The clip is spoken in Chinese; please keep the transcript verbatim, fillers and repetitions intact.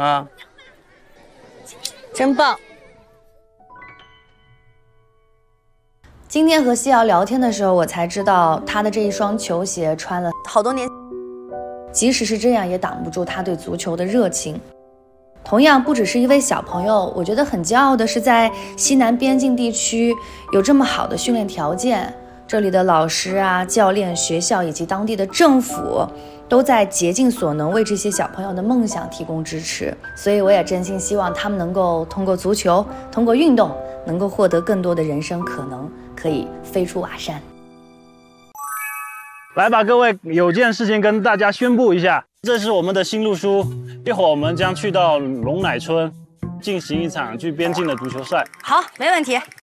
啊， 真棒！ 今天和西瑶聊天的时候，我才知道他的这一双球鞋穿了好多年，即使是这样，也挡不住他对足球的热情。同样，不只是一位小朋友，我觉得很骄傲的是，在西南边境地区有这么好的训练条件，这里的老师啊、教练、学校以及当地的政府都在竭尽所能为这些小朋友的梦想提供支持。所以我也真心希望他们能够通过足球，通过运动，能够获得更多的人生可能，可以飞出瓦山。 来吧，各位，有件事情跟大家宣布一下，这是我们的新路书，一会儿我们将去到龙乃村进行一场去边境的足球赛。 好，没问题。